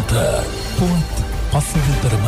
පුවත් පසුවිතරම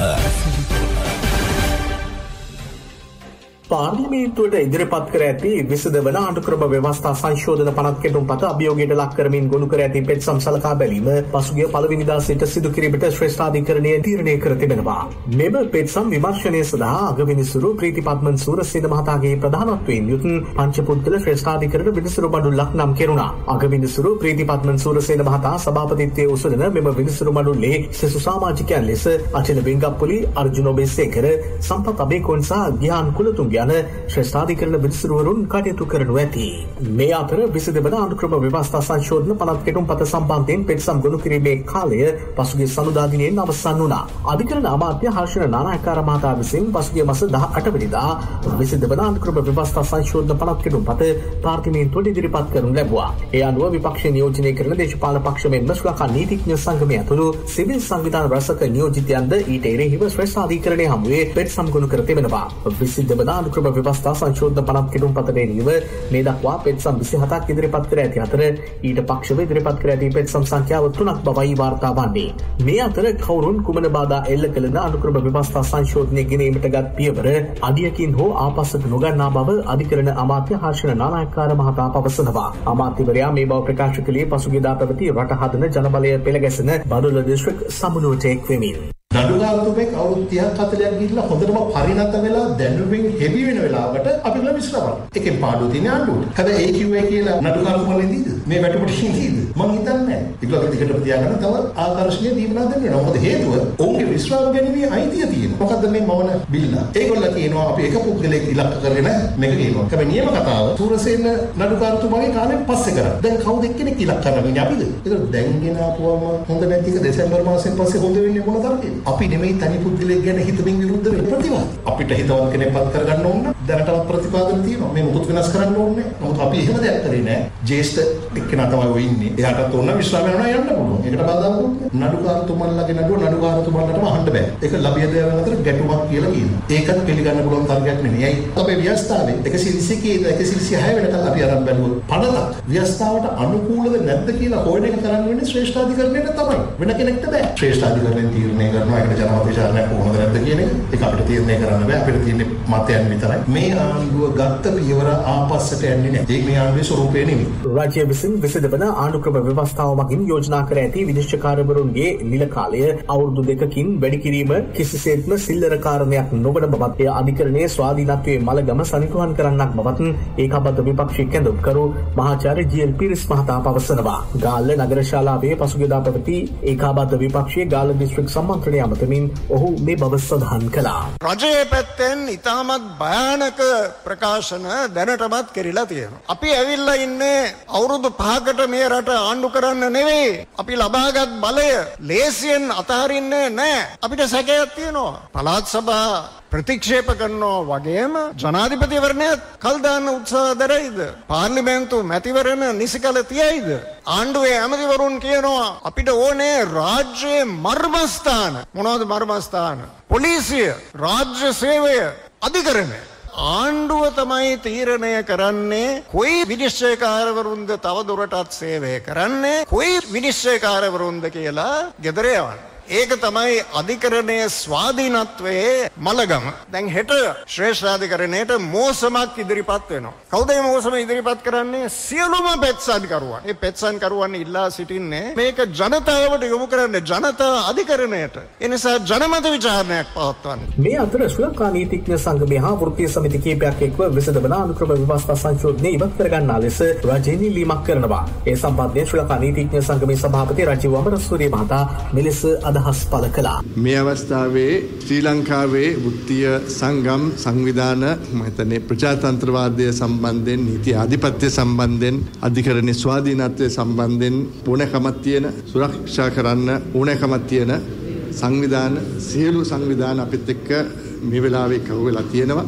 පාර්ලිමේන්තුවට ඉදිරිපත් කර ඇති විසඳවන ආණ්ඩුක්‍රම ව්‍යවස්ථා සංශෝධන පනත් කෙටුම්පත අභියෝගයට ලක් කරමින් ගොනු කර ඇති පෙත්සම් සලකා බැලීම පසුගිය පළවෙනිදා සිට සිදු කිරීමට ශ්‍රේෂ්ඨාධිකරණය තීරණය කර තිබෙනවා. මෙම පෙත්සම් විමර්ශනය සඳහා අගවිනිසුරු ප්‍රීතිපත්මන් සූරසේන මහතාගේ ප්‍රධානත්වයෙන් යුත් පංචපුද්ගල ශ්‍රේෂ්ඨාධිකරණ විනිසුරු මඩුල්ලක් නම් කෙරුණා. අගවිනිසුරු ප්‍රීතිපත්මන් සූරසේන මහතා සභාපතිත්වයේ උසුලන මෙම විනිසුරු මඩුල්ලේ සෙසු සමාජිකයන් ලෙස අචල වෙංගප්පුලි, අර්ජුන ඔබේසේකර, සම්පත් අබේකොන් සහ ගියාන් කුලතුංග යන ශ්‍රේෂ්ඨාධිකරණ විනිසුරුවරුන් කටයුතු කරනු ඇති. මේ අතර විසඳවන ආණ්ඩුක්‍රම ව්‍යවස්ථා සංශෝධන පනත් කෙටුම්පත සම්බන්ධයෙන් පෙත්සම් ගොනු කිරීමේ කාලය පසුගිය සඳුදා දිනයෙන් අවසන් වුණා. අධිකරණ අමාත්‍ය හර්ෂණ නානායක්කාර මහතා විසින් පසුගිය මාස 18 වෙනිදා විසඳවන ආණ්ඩුක්‍රම ව්‍යවස්ථා සංශෝධන පනත් කෙටුම්පත පාර්ලිමේන්තුවට ඉදිරිපත් කරනු ලැබුවා. ඒ අනුව විපක්ෂ නියෝජනය කරන දේශපාලන පක්ෂ මෙන්ම ශ්‍රී ලංකා නීතිඥ සංගමය ඇතුළු සිවිල් සංවිධාන රැසක නියෝජිතයන්ද ඊට එරෙහිව ශ්‍රේෂ්ඨාධිකරණයේ හමුවේ පෙත්සම් ගොනු කර තිබෙනවා. විසඳවන ආණ්ඩුක්‍රම ව්‍යවස්ථා සංශෝධන පනත් කෙටුම්පතට එරෙහිව මේ දක්වා පෙත්සම් 27ක් ඉදිරිපත් කර ඇති අතර ඊට පක්ෂව ඉදිරිපත් කර ඇති පෙත්සම් සංඛ්‍යාව 3ක් බවයි වාර්තා වන්නේ. මේ අතර කවුරුන් කුමන බාධා එල්ල කළද ආණ්ඩුක්‍රම ව්‍යවස්ථා සංශෝධනය ගෙනීමට ගත් පියවර අඩියකින් හෝ ආපස්සට නොගන්නා බව අධිකරණ අමාත්‍ය හර්ෂණ නානායක්කාර මහතා පවසනවා. අමාත්‍යවරයා මේ බව ප්‍රකාශ කළේ පසුගියදා පැවති රට හදන ජනබලය පෙළගැසෙන බදුල්ල දිස්ත්‍රික් සමුළුවට එක් වෙමින්. නඩුකාරතුමෙක් අවුරුදු 30ක් 40ක් ගිහිල්ලා හොඳටම පරිණත වෙලා දැනුමින් හෙවි වෙන වෙලාවට අපි ගල විශ්ලේෂණ. ඒකෙන් පාඩුව තියෙන ආණ්ඩුවට. හැබැයි ඒ කිව්වේ කියලා නඩුකාරතුමා ඉඳීද? මේ වැටුපට ඉඳීද? මම හිතන්නේ නැහැ. ඒගොල්ලෝ දිගටම තියාගන්න තව ආකර්ෂණීය දීවනා දෙන්න වෙනවා. මොකද හේතුව ඔවුන්ගේ විශ්වාස ගැනීමේ අයිතිය තියෙනවා. මොකද්ද මේ මවන බිල්ල? ඒගොල්ලෝ කියනවා අපි එක පුද්ගලයෙක් ඉලක්ක කරගෙන මේක කියනවා. හැබැයි නියම කතාව සූරසේන නඩුකාරතුමාගේ කාලෙන් පස්සේ කරා. දැන් කවුද එක්කෙනෙක් ඉලක්ක කරන්නේ අපිද? ඒක දැන් ගෙන ආපුවම හොඳ නැති එක දෙසැම්බර් මාසෙන් පස්සේ හොඳ වෙන්නේ මොන තරකේද? අපි නෙමෙයි තනි පුද්ගලයෙක් ගැන හිතමින් විරුද්ධ වෙන ප්‍රතිවාද. අපිට හිතවත් කෙනෙක් පත් කරගන්න ඕන නම් දැනටවත් ප්‍රතිපාදන තියෙනවා. මේ මොකුත් වෙනස් කරන්න ඕනේ නැහැ. නමුත් අපි එහෙම දෙයක් කරේ නැහැ. ජේෂ්ඨ එක්කෙනා තමයි ඔය ඉන්නේ. එයාටත් ඕන විශ්වාස වෙනවා යන්න පුළුවන්. ඒකට බාධාවක් නැහැ. නඩුකාරතුමන්ලගේ නඩුකාරතුමන්ලටම අහන්න බෑ. ඒක ලබිය දෙයන් අතර ගැටුමක් කියලා කියනවා. ඒකත් පිළිගන්න පුළුවන් තරගයක් නෙමෙයි. ඇයි? අපේ ව්‍යවස්ථාවේ 126 126 වෙනකල් අපි අරන් බැලුවොත් පනතක් ව්‍යවස්ථාවට අනුකූලද නැද්ද කියලා හොයන එක කරන්න වෙන්නේ ශ්‍රේෂ්ඨාධිකරණයට තමයි. වෙන කෙනෙක්ට බෑ. ශ්‍රේෂ්ඨාධිකරණයෙන් තීරණය කරනවා. ඒකට ජනමත විචාරණයක් කොහොමද නැද්ද කියන එක. ඒක අපිට තීරණය කරන්න බෑ. අපිට තියෙන්නේ මතයන් විතරයි. මේ ආණ්ඩුව ගත්ත පියවර ආපස්සට යන්නේ නැහැ. ඒක මේ ආණ්ඩුවේ ස්වරූපය නෙමෙයි. රාජ්‍ය විසින් විසඳවන ආණ්ඩුක්‍රම ව්‍යවස්ථාව මගින් යෝජනා කර ඇති විනිශ්චයකාරවරුන්ගේ නිල කාලය අවුරුදු 2කින් වැඩි කිරීම කිසිසේත්ම සිල්ලර කාරණයක් නොවන බවත් එය අධිකරණයේ ස්වාධීනත්වයේ මළගම සනිටුහන් කරන්නක් බවත් ඒකාබද්ධ විපක්ෂයේ කැඳවුම්කරු මහාචාර්ය ජී.එල්. පිරිස් මහතා පවසනවා. ගාල්ල නගර ශාලාවේ පසුගියදා පැවති ඒකාබද්ධ විපක්ෂයේ ගාල්ල දිස්ත්‍රික් සම්මන්ත්‍රණය අමතමින් ඔහු මේ බව සඳහන් කළා. රජයේ පැත්තෙන් ඉතාමත් භයානක ප්‍රකාශන දැනටමත් කෙරිලා තියෙනවා. අපි ඇවිල්ලා ඉන්නේ අවුරුදු 5කට මේ රට ආණ්ඩු කරන්න නෙවෙයි. අපි ලබාගත් බලය ලේසියෙන් අතහරින්නේ නැහැ. අපිට සැකයක් තියෙනවා. පළාත් සභා ප්‍රතික්ෂේප කරනවා වගේම ජනාධිපතිවරණය කල් දාන්න උත්සාහ දරයිද? පාර්ලිමේන්තු මැතිවරණ නිසිකල තියයිද? ආණ්ඩුවේ ඇමතිවරුන් කියනවා අපිට ඕනේ රාජ්‍යයේ මර්මස්ථාන. මොනවද මර්මස්ථාන? පොලිසිය, රාජ්‍ය සේවය, අධිකරණය. ආණ්ඩුව තමයි තීරණය කරන්නේ කොයි විනිශ්චයකාරවරුන්ද තව දුරටත් සේවය කරන්නේ, කොයි විනිශ්චයකාරවරුන්ද කියලා ගෙදර යවන්නේ. ඒක තමයි අධිකරණයේ ස්වාධීනත්වයේ මළගම. දැන් හෙට ශ්‍රේෂ්ඨාධිකරණයට මෝසමක් ඉදිරිපත් වෙනවා. කවුද මේ මෝසම ඉදිරිපත් කරන්නේ? සියලුම පෙත්සන්කරුවන්. මේ පෙත්සන්කරුවන් ඉල්ලා සිටින්නේ මේක ජනතාවට යොමු කරන්න, ජනතා අධිකරණයට. ඒ නිසා ජනමත විචාරණයක් පවත්වන්න. මේ අතර ශ්‍රී ලංකා නීතිඥ සංගමය හා වෘත්තීය සමිති කිහිපයක් එක්ව විසඳවන ආණ්ඩුක්‍රම ව්‍යවස්ථා සංශෝධනය ඉවත් කරගන්නා ලෙස රජය නිලීමක් කරනවා. ඒ සම්බන්ධයෙන් ශ්‍රී ලංකා නීතිඥ සංගමේ සභාපති රජීව් අමරසූරිය මහතා මෙලෙස අදහස් පළ කළා. මේ අවස්ථාවේ ශ්‍රී ලංකාවේ වෘත්තීය සංගම් සංවිධාන මම හිතන්නේ ප්‍රජාතන්ත්‍රවාදය සම්බන්ධයෙන්, නීති ආධිපත්‍ය සම්බන්ධයෙන්, අධිකරණයේ ස්වාධීනත්වය සම්බන්ධයෙන් ඕනෑකමක් තියෙන, සුරක්ෂා කරන්න ඕනෑකමක් තියෙන සංවිධාන, සියලු සංවිධාන අපිත් එක්ක මේ වෙලාවේ කව වෙලා තියෙනවා.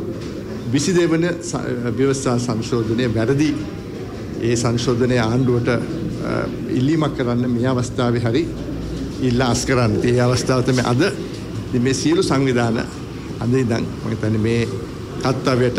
22 වන ව්‍යවස්ථා සංශෝධනයේ වැරදි ඒ සංශෝධනයේ ආණ්ඩුවට ඉල්ලීමක් කරන්න මේ අවස්ථාවේ හරි ඉල්ලාස් කරන්න. ඒ අවස්ථාව තමයි අද මේ සියලු සංවිධාන අද ඉඳන් මම හිතන්නේ මේ කර්තව්‍යයට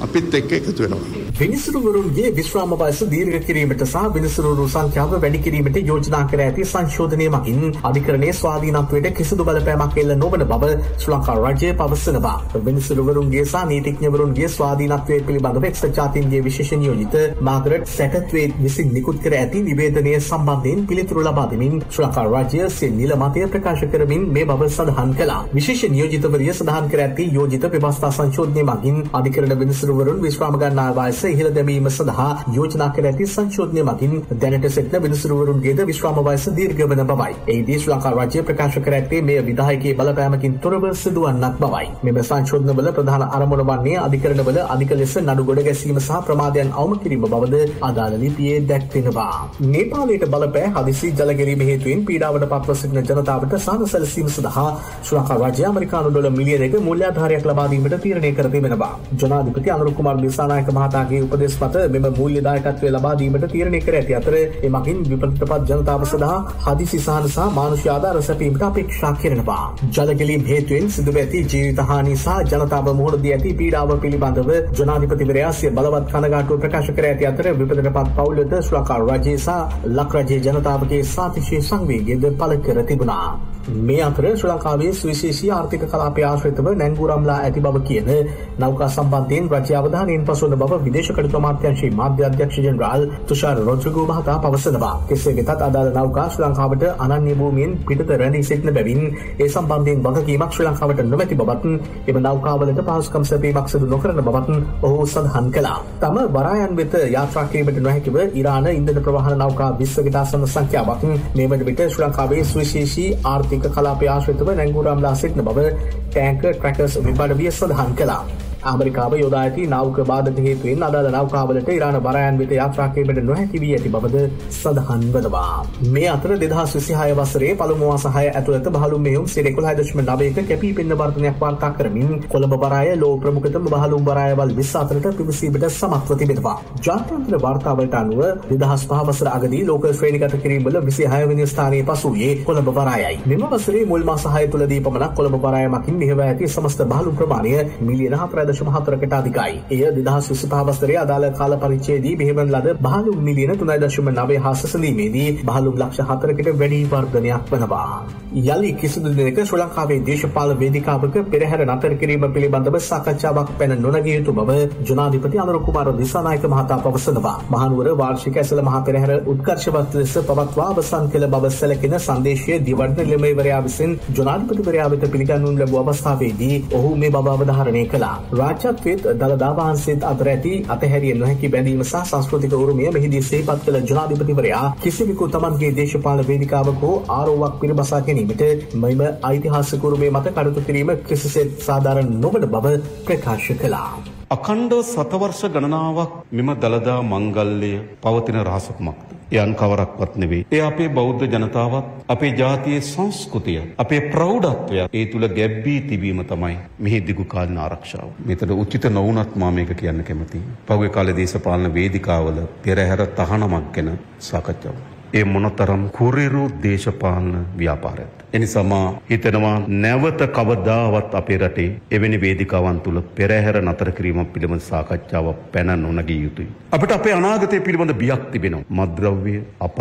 අපිත් එක්ක එකතු වෙනවා. විනිසුරුවරුන්ගේ විශ්‍රාම වයස දීර්ඝ කිරීමට සහ විනිසුරුවරු සංඛ්‍යාව වැඩි කිරීමට යෝජනා කර ඇති සංශෝධනය මගින් අධිකරණයේ ස්වාධීනත්වයට කිසිදු බලපෑමක් එල්ල නොවන බව ශ්‍රී ලංකා රජය පවසනවා. විනිසුරුවරුන්ගේ සහ නීතිඥවරුන්ගේ ස්වාධීනත්වය පිළිබඳව එක්සත් ජාතීන්ගේ විශේෂ නියෝජිත මාගරට් සැටත්වේට් විසින් නිකුත් කර ඇති නිවේදනය සම්බන්ධයෙන් පිළිතුරු ලබා දෙමින් ශ්‍රී ලංකා රජය සිය නිල මතය ප්‍රකාශ කරමින් මේ බව සඳහන් කළා. විශේෂ නියෝජිතවරිය සඳහන් කර ඇති යෝජිත ව්‍යවස්ථා සංශෝධනය මගින් අධිකරණ විනිසුරුවරුන් විශ්‍රාම ගන්නා වයස ඉහළ දැමීම සඳහා යෝජනා කර ඇති සංශෝධනය මගින් දැනට සිටින විනිසුරුවරුන්ගේද විශ්‍රාම වයස දීර්ඝ වන බවයි. එහිදී ශ්‍රී ලංකා රජය ප්‍රකාශ කර ඇත්තේ මෙය විධායකයේ බලපෑමකින් තොරව සිදුවන්නක් බවයි. මෙම සංශෝධනවල ප්‍රධාන අරමුණ වන්නේ අධිකරණවල අධික ලෙස නඩු ගොඩ ගැසීම සහ ප්‍රමාදයන් අවම කිරීම බවද අදාළ ලිපියේ දැක්වෙනවා. නේපාලයට බලපෑ හදිසි ජල ගෙරීම හේතුවෙන් පීඩාවට පත්ව සිටින ජනතාවට සාන සැලසීම සඳහා ශ්‍රී ලංකා රජය ඇමරිකානු ඩොලර් මිලියනයක මූල්‍යාධාරයක් ලබා දීමට තීරණය කර තිබෙනවා. ජනාධිපති අනුර කුමාර දිසානායක මහතාගේ උපදෙස් මත මෙම මූල්‍ය දායකත්වය ලබා දීමට තීරණය කර ඇති අතර එමගින් විපත්පත් ජනතාව සඳහා හදිසි සහන සහ මානුෂ්‍ය ආධාර සැපීමට අපේක්ෂා කරනවා. ජල ගැලීම් හේතුවෙන් සිදුව ඇති ජීවිත හානි සහ ජනතාව මුහුණ දී ඇති පීඩාව පිළිබඳව ජනාධිපතිවරයා සිය බලවත් කනගාටුව ප්‍රකාශ කර ඇති අතර විපත්පත් පවුලද ශ්‍රී ලංකා රජයේ සහ ලක් රජයේ ජනතාවගේ සාතිශය සංවේගයද පළ කර තිබුණා. මේ අතර ශ්‍රී ලංකාවේ සුවිශේෂී ආර්ථික කලාපය ආශ්‍රිතව නැංගුරම්ලා ඇති බව කියන නෞකා සම්බන්ධයෙන් රජය අවධානයෙන් පසුවන බව විදේශ කටයුතු අමාත්‍යාංශයේ මාධ්‍ය අධ්‍යක්ෂ ජෙනරාල් තුෂාර රොඩ්රිගෝ මහතා පවසනවා. කෙසේ වෙතත් අදාළ නෞකා ශ්‍රී ලංකාවට අනන්‍ය භූමියෙන් පිටත රැඳී සිටින බැවින් ඒ සම්බන්ධයෙන් වගකීමක් ශ්‍රී ලංකාවට නොමැති බවත් එම නෞකාවලට පහසුකම් සැපීමක් සිදු නොකරන බවත් ඔහු සඳහන් කළා. තම වරායන් වෙත යාත්‍රා කිරීමට නොහැකිව ඉරාන ඉන්ධන ප්‍රවාහන නෞකා 20කට ආසන්න සංඛ්‍යාවක් මේ වන විට ශ්‍රී ලංකාවේ සුවිශේෂී ආර්ථික කලාපය ආශ්‍රිතව නැංගුරම්ලා සිටින බව ටැංකර් ක්‍රැකර්ස් විභාගය සඳහන් කළා. ඇමරිකාව යොදා ඇති නාවික බාධක හේතුවෙන් අදාළ නෞකාවලට ඉරාන වරායන් වෙත යාත්‍රා කිරීමට නොහැකි වී ඇති බවද සඳහන් වනවා. මේ අතර 2026 වසරේ පළමු මාස 6 ඇතුළත බහලුම් මෙහෙයුම් 11.9ක කැපී පෙනෙන වර්ධනයක් වාර්තා කරමින් කොළඹ වරාය ලෝ ප්‍රමුඛතම බහලුම් වරායවල් 20 අතරට පිවිසීමට සමත්ව තිබෙනවා. ජාත්‍යන්තර වාර්තාවලට අනුව 2005 වසර අගදී ලෝක ශ්‍රේණිගත කිරීම වල 26 වෙනි ස්ථානයේ පසුවේ කොළඹ වරායයි. මෙම වසරේ මුල් මාස 6 තුළදී පමණක් කොළඹ වරාය මකින් මෙහෙයවා ඇති සමස්ත බහලුම් ප්‍රමාණය මිලියන 4.4කට අධිකයි. එය 2025 වසරේ අදාළ කාල පරිච්ඡේදයේ මෙහෙයවන ලද බහලුම් මිලියන 3.9 හා සැසඳීමේදී බහලුම් ලක්ෂ 4කට වැඩි වර්ධනයක් වනවා. යලි කිසිදු දිනක ශ්‍රී ලංකාවේ දේශපාලන වේදිකාවක පෙරහැර නතර කිරීම පිළිබඳව සාකච්ඡාවක් පැන නොනගිය යුතු බව ජනාධිපති අනුර කුමාර දිසානායක මහතා පවසනවා. මහනුවර වාර්ෂික ඇසළ මහා පෙරහැර උත්කර්ෂවත් ලෙස පවත්වා අවසන් කළ බව සැලකෙන සංදේශයේ දිවර්ධන ලිමේවරයා විසින් ජනාධිපතිවරයා වෙත පිළිගන්වනු ලැබුව අවස්ථාවේදී ඔහු මේ බව අවධාරණය කළා. රාජ්‍යත්වයට දළදා වහන්සේත් අතර ඇති අතහැරිය නොහැකි බැඳීම සහ සංස්කෘතික උරුමය මෙහිදී සිහිපත් කළ ජනාධිපතිවරයා කිසිවෙකු තමන්ගේ දේශපාලන වේදිකාවක හෝ ආරෝවක් පිළිබසා ගැනීමට මෙම ඓතිහාසික උරුමය මත කටයුතු කිරීම කිසිසේත් සාධාරණ නොවන බව ප්‍රකාශ කළා. අඛණ්ඩව සතවර්ෂ ගණනාවක් මෙම දළදා මංගල්‍යය පවතින රහසක්මක්ද? යන් කවරක්වත් නෙවෙයි. ඒ අපේ බෞද්ධ ජනතාවත් අපේ ජාතියේ සංස්කෘතිය අපේ ප්‍රෞಢත්වය ඒ තුල ගැබ්වී තිබීම තමයි මෙහි දිගු කාලින ආරක්ෂාව. මෙතන උචිත නොවුනත් මම මේක කියන්න කැමතියි. පහුගිය කාලේ දේශපාලන වේදිකාවල පෙරහැර තහනමක් ගැන සාකච්ඡා වුණා. ඒ මොනතරම් කුරිරු දේශපාලන ව්‍යාපාරයක්ද? එනිසා මා හිතනවා නැවත කවදාවත් අපේ රටේ එවැනි වේදිකාවන් තුල පෙරහැර නතර කිරීම පිළිබඳ සාකච්ඡාවක් පැන නොනගිය යුතුයි. අපිට අපේ අනාගතය පිළිබඳ බියක් තිබෙනවා. මත්ද්‍රව්‍ය,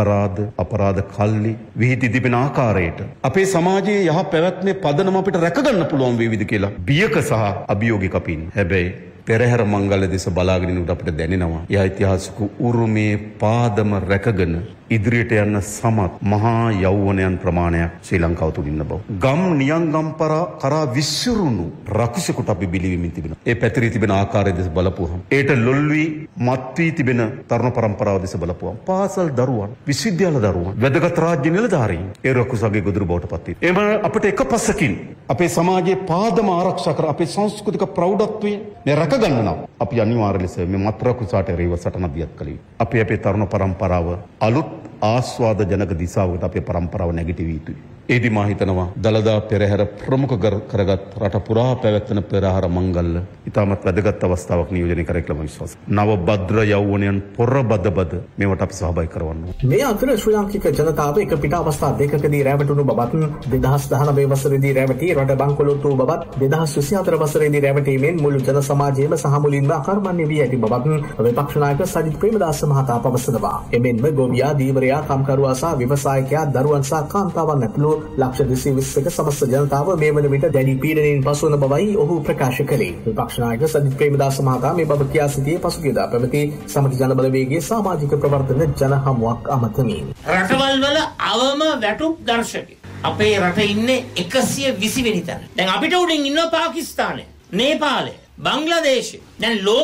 අපරාධ කල්ලි විහිදි තිබෙන ආකාරයට අපේ සමාජයේ යහ පැවැත්මේ පදනම අපිට රැකගන්න පුළුවන් වේවිද කියලා බියක සහ අභියෝගයක අපි ඉන්නේ. හැබැයි පෙරහැර මංගල්‍ය දෙස බලාගෙන ඉන්නකොට අපිට දැනෙනවා ඒ ඓතිහාසික උරුමයේ පාදම රැකගෙන ඉදිරියට යන්න සමත් මහා යෞවනයන් ප්‍රමාණයක් ශ්‍රී ලංකාව තුල ඉන්න බව. ගම් නියංගම් කරා විසිරුණු රකුසෙකුට අපි බිලිවෙමින් තිබෙනවා. ඒ පැතිරී තිබෙන ආකාරය දෙස බලපුවහම ඒට ලොල් වී මත් වී තිබෙන තරුණ පරම්පරාව දෙස බලපුවහම පාසල් දරුවන්, විශ්වවිද්‍යාල දරුවන්, වැදගත් රාජ්‍ය නිලධාරීන් ඒ රකුසගේ ගොදුරු බවට පත් වෙනවා. එම අපිට එක පස්සකින් අපේ සමාජයේ පාදම ආරක්ෂා කර අපේ සංස්කෘතික ප්‍රෞಢත්වය මේ රැකගන්න නම් අපි අනිවාර්ය ලෙස මේ මත් රකුසට රේව සටන දියත් කළ යුතුයි. අපේ තරුණ පරම්පරාව අලුත් ආස්වාද ජනක දිශාවකට අපේ පරම්පරාව නැගිටවිය යුතුයි. ඒදි මා හිතනවා දළදා පෙරහැර ප්‍රමුඛ කරගත් රට පුරා පැවැත්වෙන පෙරහර මංගල්‍ය ඉතාමත් වැදගත් අවස්ථාවක් නියෝජනය කරයි කියලා මම විශ්වාස කරනවා. නව භද්‍ර යෞවනයන් පොර බද මේවට අපි සහභාගී කරවන්න ඕනේ. මේ අතර ශ්‍රී ලාංකික ජනතාව එක පිට අවස්ථා දෙකකදී රැවටුණු බවත් 2019 වසරේදී රැවටි රට බංකොලොත්තු බවත් 2024 වසරේදී රැවටීමෙන් මුළු ජන සමාජයේම සහ මුලින්ම අකර්මණ්‍ය වී ඇති බවත් විපක්ෂ නායක සජිත් ප්‍රේමදාස මහතා පවසනවා. එමෙන්ම ගොවියා, දීවරයා, කම්කරුවා සහ ව්‍යවසායකයා, දරුවන් සහ කාන්තාවන් ඇතුළු ලක්ෂ 220ක සමස්ත ජනතාව මේ වන විට දැඩි පීඩනයෙන් පසුවන බවයි ඔහු ප්‍රකාශ කළේ. විපක්ෂ නායක සජිත් ප්‍රේමදාස මහතා මේ බව කියා සිටියේ පසුගියදා පැවති සමගි ජන බලවේගයේ සමාජික ප්‍රවර්තන ජන හමුවක් අමතමින්. රටවල් වල අවම වැටුප් දර්ශකය අපේ රට ඉන්නේ 120 වෙනි තැන. දැන් අපිට උඩින් ඉන්නවා පාකිස්තානය, නේපාලය, බංග්ලාදේශය. දැන්